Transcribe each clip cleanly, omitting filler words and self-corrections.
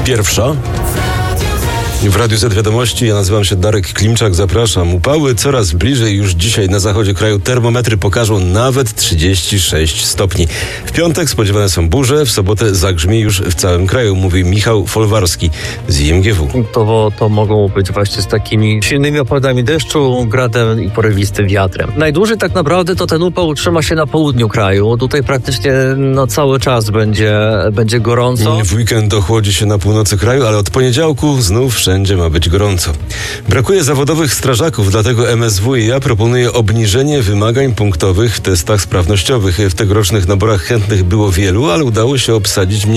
Pierwsza. W Radiu Z Wiadomości, ja nazywam się Darek Klimczak, zapraszam. Upały coraz bliżej, już dzisiaj na zachodzie kraju termometry pokażą nawet 36 stopni. W piątek spodziewane są burze, w sobotę zagrzmi już w całym kraju, mówi Michał Folwarski z IMGW. To mogą być właśnie z takimi silnymi opadami deszczu, gradem i porywistym wiatrem. Najdłużej tak naprawdę to ten upał utrzyma się na południu kraju. Tutaj praktycznie cały czas będzie gorąco. W weekend ochłodzi się na północy kraju, ale od poniedziałku znów wszędzie ma być gorąco. Brakuje zawodowych strażaków, dlatego MSWiA proponuje obniżenie wymagań punktowych w testach sprawnościowych. W tegorocznych naborach chętnych było wielu, ale udało się obsadzić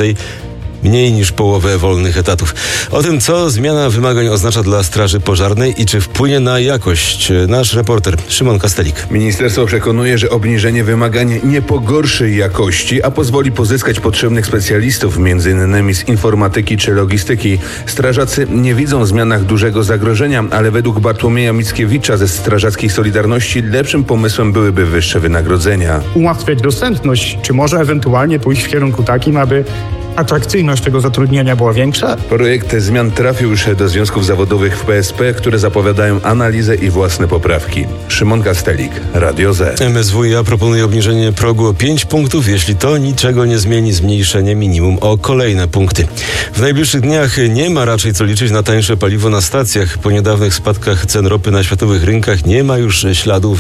mniej niż połowę wolnych etatów. O tym, co zmiana wymagań oznacza dla Straży Pożarnej i czy wpłynie na jakość, nasz reporter Szymon Kastelik. Ministerstwo przekonuje, że obniżenie wymagań nie pogorszy jakości, a pozwoli pozyskać potrzebnych specjalistów, m.in. z informatyki czy logistyki. Strażacy nie widzą w zmianach dużego zagrożenia, ale według Bartłomieja Mickiewicza ze Strażackiej Solidarności lepszym pomysłem byłyby wyższe wynagrodzenia. Ułatwiać dostępność, czy może ewentualnie pójść w kierunku takim, aby atrakcyjność tego zatrudnienia była większa? Projekt zmian trafił już do związków zawodowych w PSP, które zapowiadają analizę i własne poprawki. Szymon Kastelik, Radio Z. MSWiA proponuje obniżenie progu o 5 punktów, jeśli to niczego nie zmieni, zmniejszenie minimum o kolejne punkty. W najbliższych dniach nie ma raczej co liczyć na tańsze paliwo na stacjach. Po niedawnych spadkach cen ropy na światowych rynkach nie ma już śladu.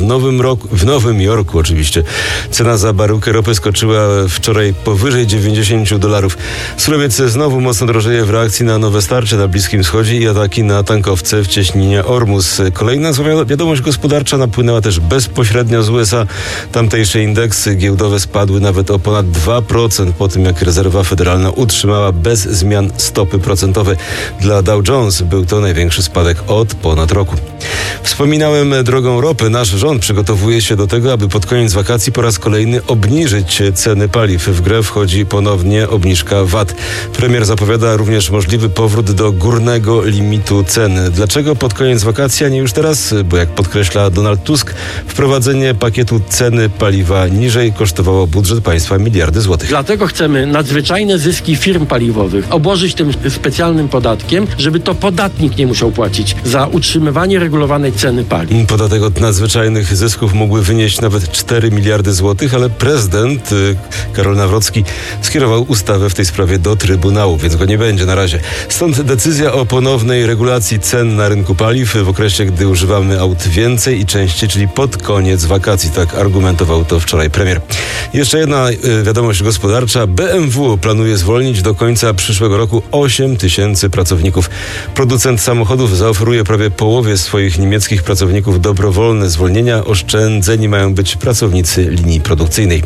W Nowym Jorku oczywiście. Cena za baryłkę ropy skoczyła wczoraj powyżej $90. Surowiec znowu mocno drożeje w reakcji na nowe starcie na Bliskim Wschodzie i ataki na tankowce w cieśninie Ormus. Kolejna zła wiadomość gospodarcza napłynęła też bezpośrednio z USA. Tamtejsze indeksy giełdowe spadły nawet o ponad 2% po tym, jak rezerwa federalna utrzymała bez zmian stopy procentowe. Dla Dow Jones był to największy spadek od ponad roku. Wspominałem drogą ropy. Nasz rząd przygotowuje się do tego, aby pod koniec wakacji po raz kolejny obniżyć ceny paliw. W grę wchodzi ponownie obniżka VAT. Premier zapowiada również możliwy powrót do górnego limitu cen. Dlaczego pod koniec wakacji, a nie już teraz? Bo jak podkreśla Donald Tusk, wprowadzenie pakietu ceny paliwa niżej kosztowało budżet państwa miliardy złotych. Dlatego chcemy nadzwyczajne zyski firm paliwowych obłożyć tym specjalnym podatkiem, żeby to podatnik nie musiał płacić za utrzymywanie regulowanej ceny paliw. Podatek od nadzwyczajnych zysków mógłby wynieść nawet 4 miliardy złotych, ale prezydent Karol Nawrocki skierował ustawę w tej sprawie do Trybunału, więc go nie będzie na razie. Stąd decyzja o ponownej regulacji cen na rynku paliw w okresie, gdy używamy aut więcej i częściej, czyli pod koniec wakacji. Tak argumentował to wczoraj premier. Jeszcze jedna wiadomość gospodarcza. BMW planuje zwolnić do końca przyszłego roku 8 000 pracowników. Producent samochodów zaoferuje prawie połowie swoich niemieckich pracowników dobrowolne zwolnienia. Oszczędzeni mają być pracownicy linii produkcyjnej.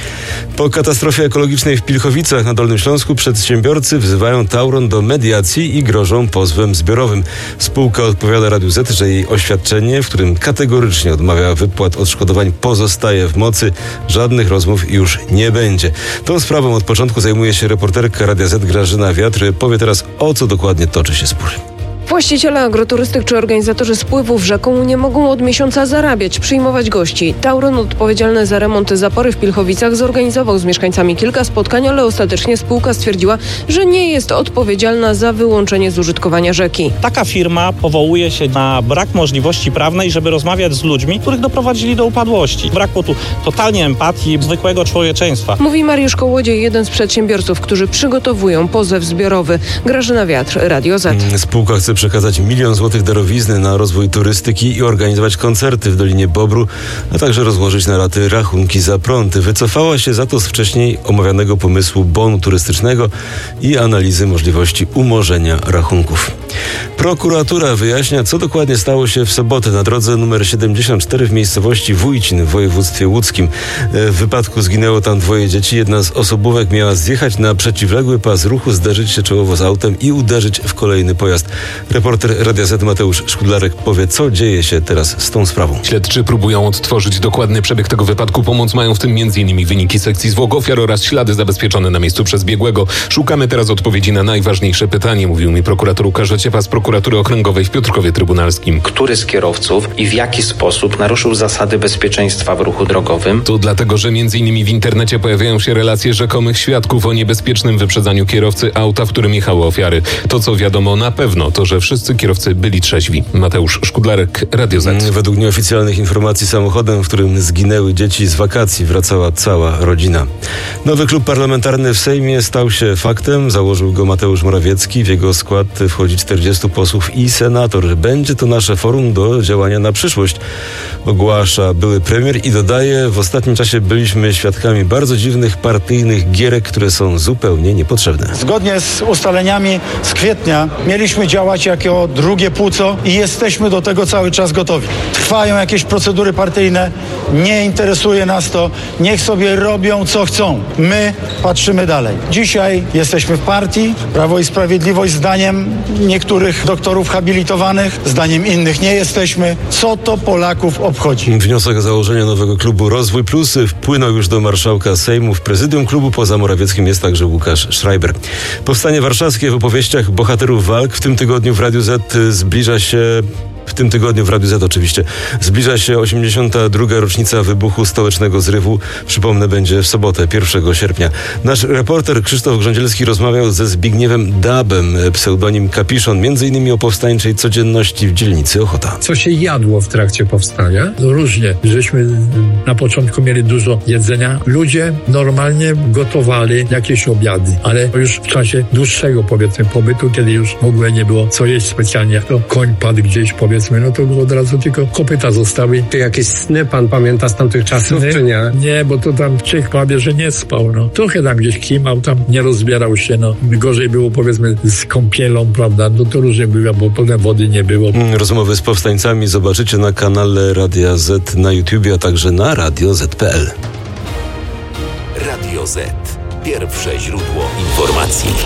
Po katastrofie ekologicznej w Pilchowicach na Dolnym Śląsku przedsiębiorcy wzywają Tauron do mediacji i grożą pozwem zbiorowym. Spółka odpowiada Radiu Z, że jej oświadczenie, w którym kategorycznie odmawia wypłat odszkodowań, pozostaje w mocy. Żadnych rozmów już nie będzie. Tą sprawą od początku zajmuje się reporterka Radia Z Grażyna Wiatr. Powie teraz, o co dokładnie toczy się spór. Właściciele agroturystyk czy organizatorzy spływów rzeką nie mogą od miesiąca zarabiać, przyjmować gości. Tauron, odpowiedzialny za remont zapory w Pilchowicach, zorganizował z mieszkańcami kilka spotkań, ale ostatecznie spółka stwierdziła, że nie jest odpowiedzialna za wyłączenie z użytkowania rzeki. Taka firma powołuje się na brak możliwości prawnej, żeby rozmawiać z ludźmi, których doprowadzili do upadłości. Brakło tu totalnie empatii, zwykłego człowieczeństwa. Mówi Mariusz Kołodziej, jeden z przedsiębiorców, którzy przygotowują pozew zbiorowy. Grażyna Wiatr, Radio Z. Spółka chce przekazać 1 000 000 złotych darowizny na rozwój turystyki i organizować koncerty w Dolinie Bobru, a także rozłożyć na raty rachunki za prąd. Wycofała się za to z wcześniej omawianego pomysłu bonu turystycznego i analizy możliwości umorzenia rachunków. Prokuratura wyjaśnia, co dokładnie stało się w sobotę na drodze nr 74 w miejscowości Wójcin w województwie łódzkim. W wypadku zginęło tam 2 dzieci. Jedna z osobówek miała zjechać na przeciwległy pas ruchu, zderzyć się czołowo z autem i uderzyć w kolejny pojazd. Reporter Radia Z Mateusz Szkudlarek powie, co dzieje się teraz z tą sprawą. Śledczy próbują odtworzyć dokładny przebieg tego wypadku. Pomoc mają w tym m.in. wyniki sekcji zwłok ofiar oraz ślady zabezpieczone na miejscu przez biegłego. Szukamy teraz odpowiedzi na najważniejsze pytanie, mówił mi prokurator Łukasz Ciepła z prokuratury okręgowej w Piotrkowie Trybunalskim. Który z kierowców i w jaki sposób naruszył zasady bezpieczeństwa w ruchu drogowym? To dlatego, że m.in. w internecie pojawiają się relacje rzekomych świadków o niebezpiecznym wyprzedzaniu kierowcy auta, w którym jechały ofiary. To, co wiadomo na pewno, to, że wszyscy kierowcy byli trzeźwi. Mateusz Szkudlarek, Radio Z. Według nieoficjalnych informacji samochodem, w którym zginęły dzieci z wakacji, wracała cała rodzina. Nowy klub parlamentarny w Sejmie stał się faktem. Założył go Mateusz Morawiecki. W jego skład wchodzi 40 posłów i senator. Będzie to nasze forum do działania na przyszłość, ogłasza były premier i dodaje: w ostatnim czasie byliśmy świadkami bardzo dziwnych partyjnych gierek, które są zupełnie niepotrzebne. Zgodnie z ustaleniami z kwietnia mieliśmy działać jako drugie płuco i jesteśmy do tego cały czas gotowi. Trwają jakieś procedury partyjne, nie interesuje nas to, niech sobie robią co chcą. My patrzymy dalej. Dzisiaj jesteśmy w partii, Prawo i Sprawiedliwość zdaniem niektórych doktorów habilitowanych, zdaniem innych nie jesteśmy. Co to Polaków obchodzi? Wniosek o założenie nowego klubu Rozwój Plus wpłynął już do marszałka Sejmu. W prezydium klubu poza Morawieckim jest także Łukasz Schreiber. Powstanie warszawskie w opowieściach bohaterów walk w tym tygodniu w Radiu Z zbliża się... W tym tygodniu w Radiu Z oczywiście zbliża się 82. rocznica wybuchu stołecznego zrywu. Przypomnę, będzie w sobotę, 1 sierpnia. Nasz reporter Krzysztof Grządzielski rozmawiał ze Zbigniewem Dabem, pseudonim Kapiszon, m.in. o powstańczej codzienności w dzielnicy Ochota. Co się jadło w trakcie powstania? Różnie. Żeśmy na początku mieli dużo jedzenia. Ludzie normalnie gotowali jakieś obiady, ale już w czasie dłuższego, powiedzmy, pobytu, kiedy już w ogóle nie było co jeść specjalnie, to koń padł gdzieś, powiedzmy, no to od razu tylko kopyta zostały. Czy jakieś sny pan pamięta z tamtych czasów, czy nie? Nie, bo to tam Czech prawie, że nie spał, no. Trochę tam gdzieś kimał, tam nie rozbierał się, no. Gorzej było, powiedzmy, z kąpielą, prawda? No to różnie było, bo potem wody nie było. Rozmowy z powstańcami zobaczycie na kanale Radia Z na YouTubie, a także na radioz.pl. Radio Z. Pierwsze źródło informacji.